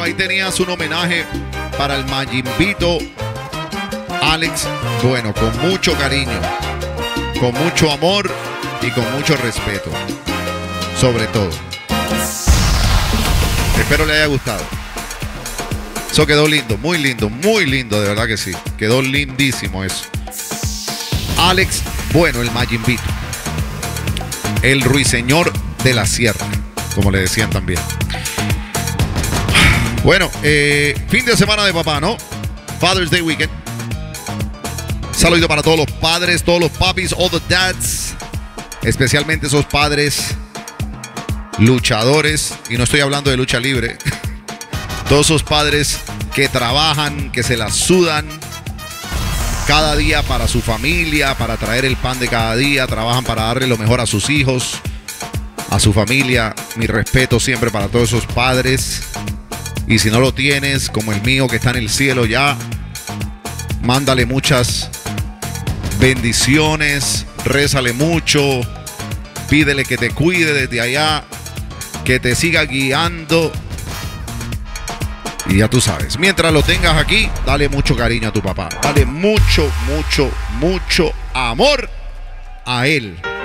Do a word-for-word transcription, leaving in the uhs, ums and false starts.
ahí tenías un homenaje para el Mayimbito Alex Bueno, con mucho cariño, con mucho amor y con mucho respeto, sobre todo. Espero le haya gustado. Eso quedó lindo, muy lindo, muy lindo, de verdad que sí. Quedó lindísimo eso. Alex Bueno, el Mayimbito. El ruiseñor de la sierra, como le decían también. Bueno, eh, fin de semana de papá, ¿no? Father's Day weekend. Saludo para todos los padres, todos los papis, all the dads. Especialmente esos padres luchadores. Y no estoy hablando de lucha libre. Todos esos padres que trabajan, que se la sudan cada día para su familia, para traer el pan de cada día. Trabajan para darle lo mejor a sus hijos, a su familia. Mi respeto siempre para todos esos padres. Y si no lo tienes, como el mío que está en el cielo ya, mándale muchas bendiciones, rézale mucho, pídele que te cuide desde allá, que te siga guiando. Y ya tú sabes, mientras lo tengas aquí, dale mucho cariño a tu papá. Dale mucho, mucho, mucho amor a él.